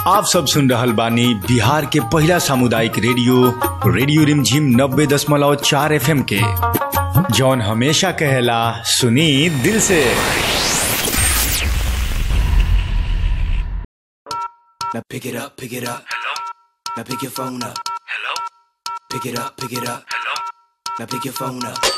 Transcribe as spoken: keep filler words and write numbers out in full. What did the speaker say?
आप सब सुन रहल बानी बिहार के पहला सामुदायिक रेडियो रेडियो रिमझिम नब्बे दशमलव चार एफ एम के, जौन हमेशा कहेला सुनी दिल से। Now pick it up, pick it up. Hello. Now pick your phone up. Hello. Pick it up, pick it up. Hello. Now pick your phone up.